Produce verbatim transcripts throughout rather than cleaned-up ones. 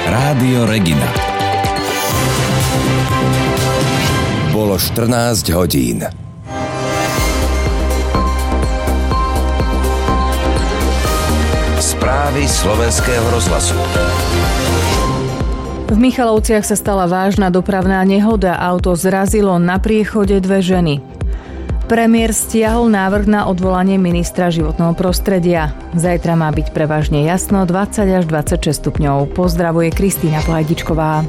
Rádio Regina. Bolo štrnásť hodín. Správy slovenského rozhlasu. V Michalovciach sa stala vážna dopravná nehoda. Auto zrazilo na priechode dve ženy. Premiér stiahol návrh na odvolanie ministra životného prostredia. Zajtra má byť prevažne jasno, dvadsať až dvadsaťšesť stupňov. Pozdravuje Kristína Pohajdičková.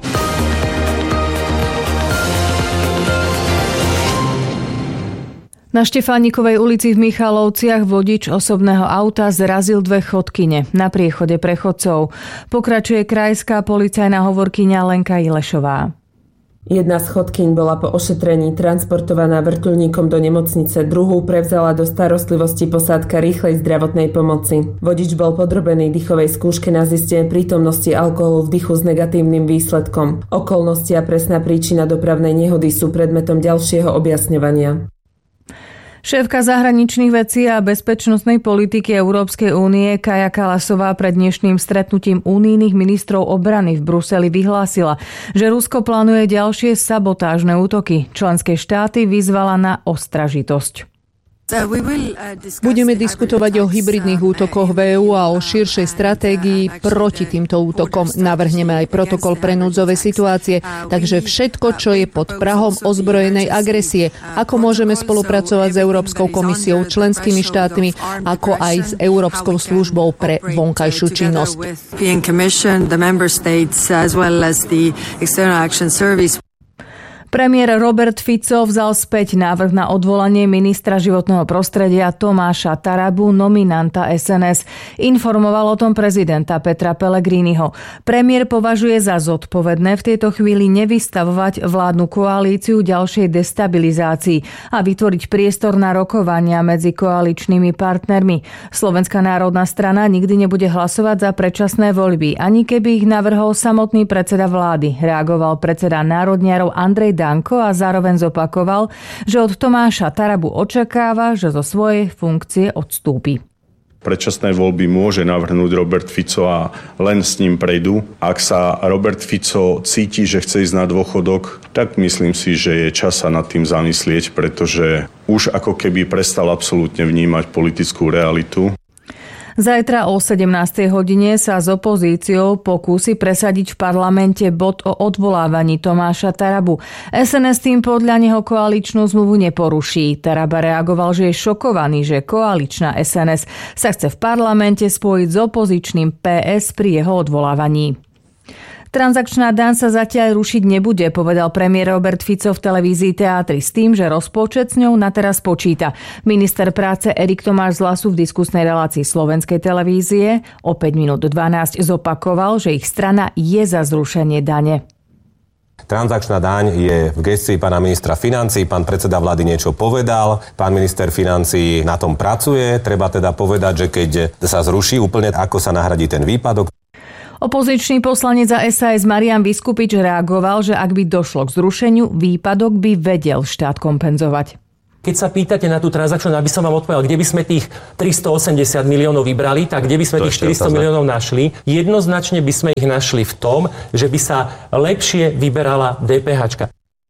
Na Štefánikovej ulici v Michalovciach vodič osobného auta zrazil dve chodkyne na priechode pre chodcov. Pokračuje krajská policajná hovorkyňa Lenka Ilešová. Jedna z chodkyň bola po ošetrení transportovaná vrtuľníkom do nemocnice, druhú prevzala do starostlivosti posádka rýchlej zdravotnej pomoci. Vodič bol podrobený dýchovej skúške na zistenie prítomnosti alkoholu v dýchu s negatívnym výsledkom. Okolnosti a presná príčina dopravnej nehody sú predmetom ďalšieho objasňovania. Šéfka zahraničných vecí a bezpečnostnej politiky Európskej únie Kaja Kallasová pred dnešným stretnutím unijných ministrov obrany v Bruseli vyhlásila, že Rusko plánuje ďalšie sabotážne útoky. Členské štáty vyzvala na ostražitosť. Budeme diskutovať o hybridných útokoch v EÚ a o širšej stratégii proti týmto útokom. Navrhneme aj protokol pre núdzové situácie, takže všetko, čo je pod prahom ozbrojenej agresie, ako môžeme spolupracovať s Európskou komisiou, členskými štátmi, ako aj s Európskou službou pre vonkajšiu činnosť. Premiér Robert Fico vzal späť návrh na odvolanie ministra životného prostredia Tomáša Tarabu, nominanta es en es. Informoval o tom prezidenta Petra Pellegriniho. Premiér považuje za zodpovedné v tejto chvíli nevystavovať vládnu koalíciu ďalšej destabilizácii a vytvoriť priestor na rokovania medzi koaličnými partnermi. Slovenská národná strana nikdy nebude hlasovať za predčasné voľby, ani keby ich navrhol samotný predseda vlády, reagoval predseda národniarov Andrej Danko a zároveň zopakoval, že od Tomáša Tarabu očakáva, že zo svojej funkcie odstúpi. Predčasné voľby môže navrhnúť Robert Fico a len s ním prejdú. Ak sa Robert Fico cíti, že chce ísť na dôchodok, tak myslím si, že je čas sa nad tým zamyslieť, pretože už ako keby prestal absolútne vnímať politickú realitu. Zajtra o sedemnástej hodine sa s opozíciou pokúsi presadiť v parlamente bod o odvolávaní Tomáša Tarabu. es en es tým podľa neho koaličnú zmluvu neporuší. Taraba reagoval, že je šokovaný, že koaličná es en es sa chce v parlamente spojiť s opozičným pé es pri jeho odvolávaní. Transakčná daň sa zatiaľ rušiť nebude, povedal premiér Robert Fico v televízii Teatri s tým, že rozpočet s ňou na teraz počíta. Minister práce Erik Tomáš z Hlasu v diskusnej relácii Slovenskej televízie o päť minút dvanásť zopakoval, že ich strana je za zrušenie dane. Transakčná daň je v gestii pána ministra financií, pán predseda vlády niečo povedal, pán minister financií na tom pracuje, treba teda povedať, že keď sa zruší úplne, ako sa nahradí ten výpadok. Opozičný poslanec za es a es Marián Viskupič reagoval, že ak by došlo k zrušeniu, výpadok by vedel štát kompenzovať. Keď sa pýtate na tú transakciu, aby som vám odpovedal, kde by sme tých tristoosemdesiat miliónov vybrali, tak kde by sme to tých štyristo miliónov našli? Jednoznačne by sme ich našli v tom, že by sa lepšie vyberala dé pé háčka.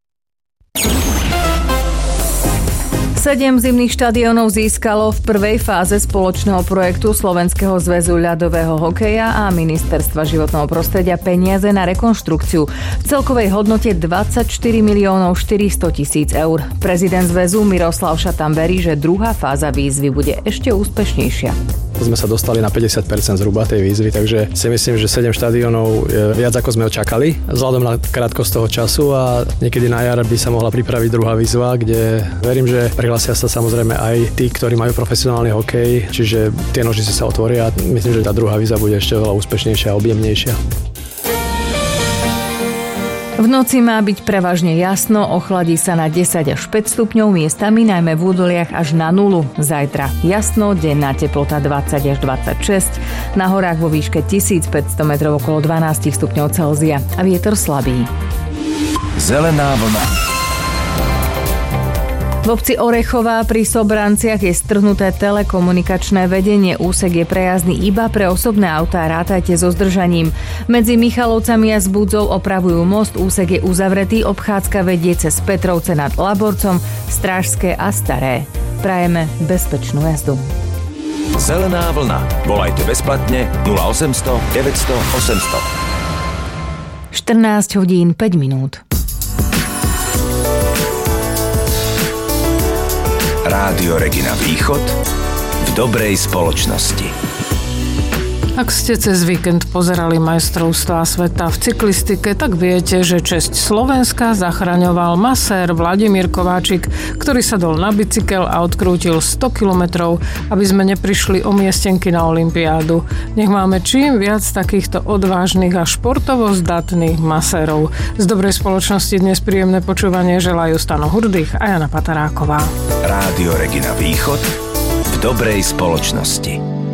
Sedem zimných štadiónov získalo v prvej fáze spoločného projektu Slovenského zväzu ľadového hokeja a Ministerstva životného prostredia peniaze na rekonštrukciu v celkovej hodnote dvadsaťštyri miliónov štyristo tisíc eur. Prezident zväzu Miroslav Šatan verí, že druhá fáza výzvy bude ešte úspešnejšia. Sme sa dostali na päťdesiat percent zhruba tej výzvy, takže si myslím, že sedem štadiónov je viac ako sme očakali vzhľadom na krátkosť toho času a niekedy na jar by sa mohla pripraviť druhá výzva, kde verím, že prihlásia sa samozrejme aj tí, ktorí majú profesionálny hokej, čiže tie nožnice sa otvoria a myslím, že tá druhá výzva bude ešte veľa úspešnejšia a objemnejšia. V noci má byť prevažne jasno, ochladí sa na desať až päť stupňov, miestami najmä v údoliach až na nulu. Zajtra jasno, denná teplota dvadsať až dvadsaťšesť, na horách vo výške tisícpäťsto metrov okolo dvanásť stupňov Celzia a vietor slabý. Zelená vlna. V obci Orechová pri Sobranciach je strhnuté telekomunikačné vedenie. Úsek je prejazdný iba pre osobné autá, rátajte so zdržaním. Medzi Michalovcami a Zbudzou opravujú most, úsek je uzavretý, obchádzka vedie cez Petrovce nad Laborcom, Strážske a Staré. Prajeme bezpečnú jazdu. Zelená vlna. Volajte bezplatne nula osemsto deväťsto osemsto. štrnásť hodín päť minút. Rádio Regina Východ v dobrej spoločnosti. Ak ste cez víkend pozerali majstrovstvá sveta v cyklistike, tak viete, že česť Slovenska zachraňoval masér Vladimír Kováčik, ktorý sadol na bicykel a odkrútil sto kilometrov, aby sme neprišli o miestenky na olympiádu. Nech máme čím viac takýchto odvážnych a športovo zdatných masérov. Z dobrej spoločnosti dnes príjemné počúvanie želajú Stano Hurdych a Jana Pataráková. Rádio Regina Východ v dobrej spoločnosti.